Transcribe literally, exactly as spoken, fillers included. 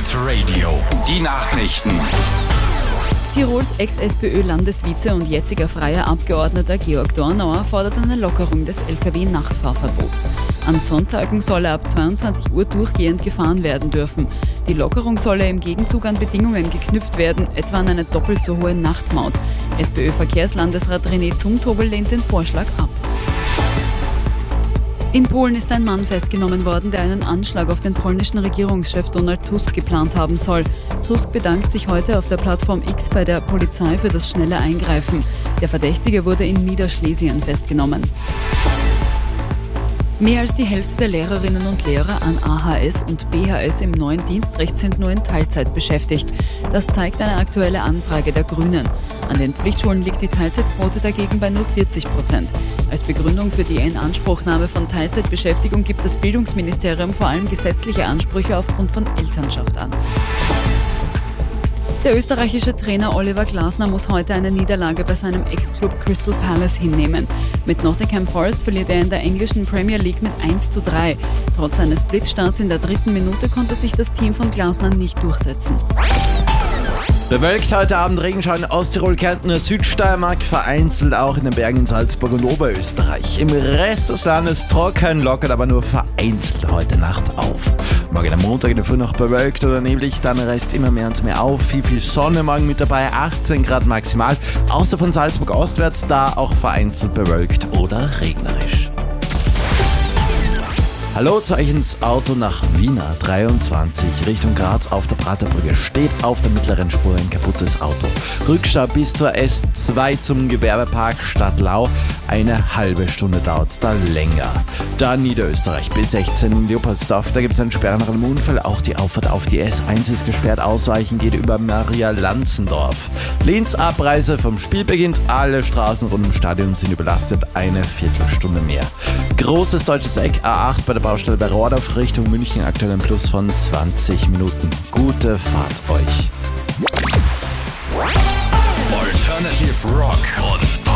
Alternative Radio. Die Nachrichten. Tirols Ex-SPÖ-Landesvize und jetziger freier Abgeordneter Georg Dornauer fordert eine Lockerung des L K W-Nachtfahrverbots. An Sonntagen solle ab zweiundzwanzig Uhr durchgehend gefahren werden dürfen. Die Lockerung solle im Gegenzug an Bedingungen geknüpft werden, etwa an eine doppelt so hohe Nachtmaut. SPÖ-Verkehrslandesrat René Zumtobel lehnt den Vorschlag ab. In Polen ist ein Mann festgenommen worden, der einen Anschlag auf den polnischen Regierungschef Donald Tusk geplant haben soll. Tusk bedankt sich heute auf der Plattform X bei der Polizei für das schnelle Eingreifen. Der Verdächtige wurde in Niederschlesien festgenommen. Mehr als die Hälfte der Lehrerinnen und Lehrer an A H S und B H S im neuen Dienstrecht sind nur in Teilzeit beschäftigt. Das zeigt eine aktuelle Anfrage der Grünen. An den Pflichtschulen liegt die Teilzeitquote dagegen bei nur vierzig Prozent. Als Begründung für die Inanspruchnahme von Teilzeitbeschäftigung gibt das Bildungsministerium vor allem gesetzliche Ansprüche aufgrund von Elternschaft an. Der österreichische Trainer Oliver Glasner muss heute eine Niederlage bei seinem Ex-Club Crystal Palace hinnehmen. Mit Nottingham Forest verliert er in der englischen Premier League mit eins zu drei. Trotz eines Blitzstarts in der dritten Minute konnte sich das Team von Glasner nicht durchsetzen. Bewölkt heute Abend Regenschauer in Osttirol, Kärnten, Südsteiermark, vereinzelt auch in den Bergen in Salzburg und Oberösterreich. Im Rest des Landes trocken, lockert aber nur vereinzelt heute Nacht auf. Morgen am Montag in der Früh noch bewölkt oder neblig, dann reißt immer mehr und mehr auf. Viel, viel Sonne morgen mit dabei, achtzehn Grad maximal. Außer von Salzburg ostwärts, da auch vereinzelt bewölkt oder regnerisch. Hallo, zu euch ins Auto nach Wiener dreiundzwanzig Richtung Graz auf der Praterbrücke. Steht auf der mittleren Spur ein kaputtes Auto. Rückstau bis zur S zwei zum Gewerbepark Stadtlau. Eine halbe Stunde dauert es da länger. Dann Niederösterreich bis sechzehn in Leopoldsdorf. Da gibt es einen Sperr nach einem Unfall. Auch die Auffahrt auf die S eins ist gesperrt. Ausweichen geht über Maria-Lanzendorf. Linz Abreise vom Spiel beginnt. Alle Straßen rund ums Stadion sind überlastet. Eine Viertelstunde mehr. Großes deutsches Eck A acht bei der Baustelle bei Rohrdorf Richtung München, aktuell ein Plus von zwanzig Minuten. Gute Fahrt euch. Alternative Rock und